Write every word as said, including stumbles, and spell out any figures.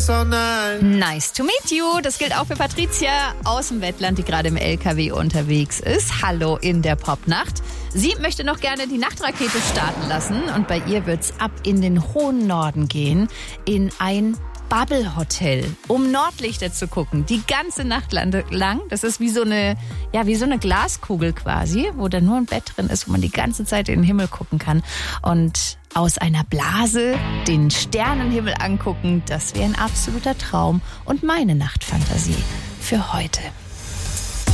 so nice. Nice to meet you. Das gilt auch für Patricia aus dem Wendland, die gerade im L K W unterwegs ist. Hallo in der Popnacht. Sie möchte noch gerne die Nachtrakete starten lassen und bei ihr wird's ab in den hohen Norden gehen, in ein Bubble Hotel, um Nordlichter zu gucken, die ganze Nacht lang. Das ist wie so eine, ja, wie so eine Glaskugel quasi, wo da nur ein Bett drin ist, wo man die ganze Zeit in den Himmel gucken kann. Und aus einer Blase den Sternenhimmel angucken, das wäre ein absoluter Traum und meine Nachtfantasie für heute.